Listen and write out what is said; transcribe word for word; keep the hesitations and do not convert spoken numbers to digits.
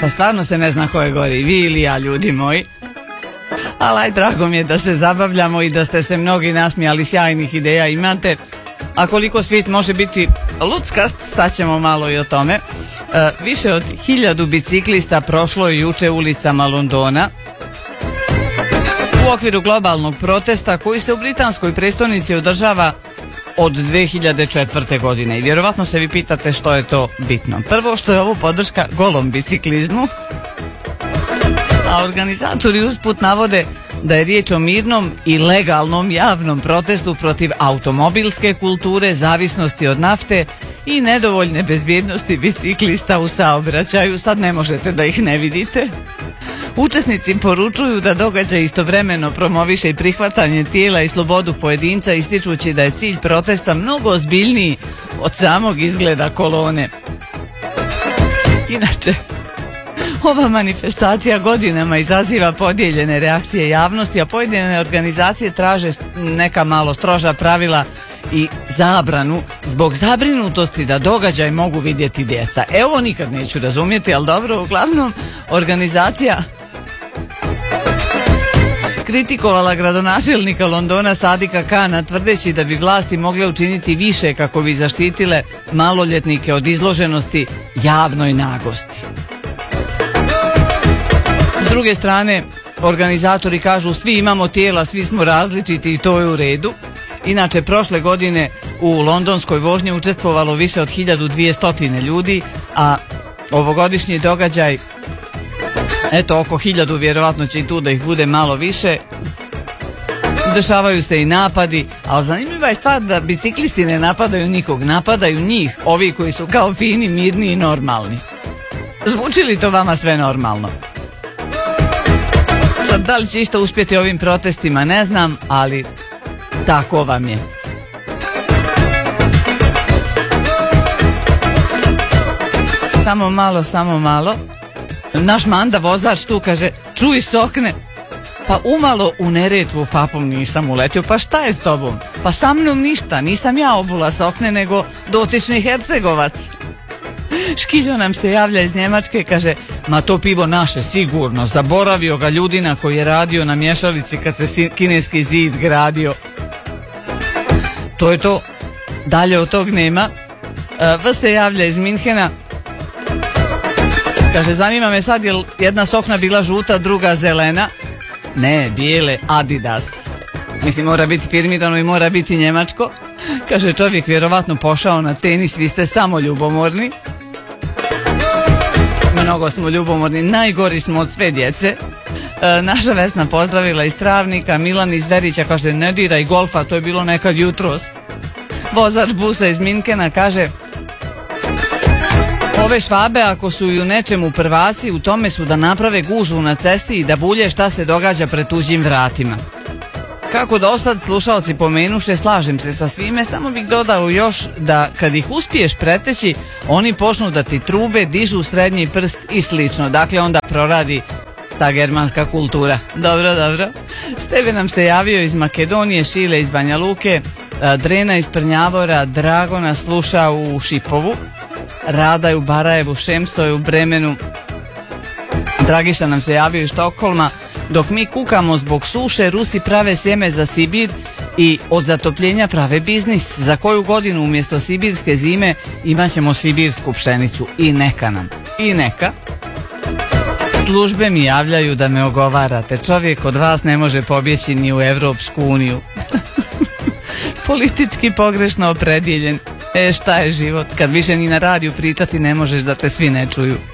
Pa stvarno se ne zna ko je gori, vi ili ja, ljudi moji. Ali aj, drago mi je da se zabavljamo i da ste se mnogi nasmijali, sjajnih ideja imate. A koliko svijet može biti luckast, sad ćemo malo i o tome. E, više od hiljadu biciklista prošlo je juče ulicama Londona u okviru globalnog protesta koji se u britanskoj prestonici održava od dve hiljade četvrte. godine. I vjerovatno se vi pitate što je to bitno. Prvo, što je ovo podrška golom biciklizmu, a organizatori usput navode da je riječ o mirnom i legalnom javnom protestu protiv automobilske kulture, zavisnosti od nafte i nedovoljne bezbjednosti biciklista u saobraćaju. Sad ne možete da ih ne vidite. Učesnici poručuju da događaj istovremeno promoviše i prihvatanje tijela i slobodu pojedinca, ističući da je cilj protesta mnogo ozbiljniji od samog izgleda kolone. Inače, ova manifestacija godinama izaziva podijeljene reakcije javnosti, a pojedine organizacije traže neka malo stroža pravila i zabranu zbog zabrinutosti da događaj mogu vidjeti djeca. E, ovo nikad neću razumjeti, ali dobro, uglavnom organizacija kritikovala gradonačelnika Londona Sadika Kana, tvrdeći da bi vlasti mogle učiniti više kako bi zaštitile maloljetnike od izloženosti javnoj nagosti. S druge strane, organizatori kažu svi imamo tijela, svi smo različiti i to je u redu. Inače, prošle godine u londonskoj vožnji učestvovalo više od hiljadu dvjesto ljudi, a ovogodišnji događaj, eto, oko hiljadu, vjerovatno će i tu da ih bude malo više. Dešavaju se i napadi, ali zanimljiva je stvar da biciklisti ne napadaju nikog, napadaju njih, ovi koji su kao fini, mirni i normalni. Zvuči li to vama sve normalno? Sad, da li će isto uspjeti ovim protestima, ne znam, ali tako vam je. Samo malo, samo malo. Naš Manda vozač tu kaže, čuj Sokne, pa umalo u Neretvu Fapom nisam uletio, pa šta je s tobom? Pa sa mnom ništa, nisam ja obula Sokne, nego dotični Hercegovac. Škiljo nam se javlja iz Njemačke, kaže, ma to pivo naše, sigurno, zaboravio ga Ljudina koji je radio na mješalici kad se kineski zid gradio. To je to, dalje od tog nema. V se javlja iz Minhena, kaže, zanima me sad, je jedna Sokna bila žuta, druga zelena? Ne, bijele, Adidas. Mislim, mora biti firmirano i mora biti njemačko. Kaže, čovjek vjerovatno pošao na tenis, vi ste samo ljubomorni. Mnogo smo ljubomorni, najgori smo od sve djece. E, naša Vesna pozdravila iz Travnika, Milan iz Verića kaže, ne diraj golfa, to je bilo nekad jutros. Vozač busa iz Minkena kaže, ove Švabe ako su i u nečemu prvaci, u tome su da naprave gužvu na cesti i da bulje šta se događa pred tuđim vratima. Kako do sad slušalci pomenuše, slažem se sa svime, samo bih dodao još da kad ih uspiješ preteći, oni počnu da ti trube, dižu srednji prst i slično. Dakle, onda proradi ta germanska kultura. Dobro, dobro. Steve nam se javio iz Makedonije, Šile iz Banja Luke, Drena iz Prnjavora, Drago nas sluša u Šipovu, Rada je u Barajevu, Šemso je u Bremenu, Dragiša nam se javio iz Štokholma. Dok mi kukamo zbog suše, Rusi prave sjeme za Sibir i od zatopljenja prave biznis. Za koju godinu umjesto sibirske zime imat ćemo sibirsku pšenicu. I neka nam. I neka. Službe mi javljaju da me ogovarate. Čovjek od vas ne može pobjeći ni u Evropsku uniju. Politički pogrešno opredjeljen. E, šta je život? Kad više ni na radiju pričati ne možeš da te svi ne čuju.